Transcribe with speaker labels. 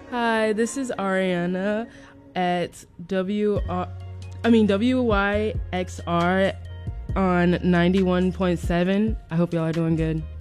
Speaker 1: Hi, this is Ariana at WYXR on 91.7. I hope y'all are doing good.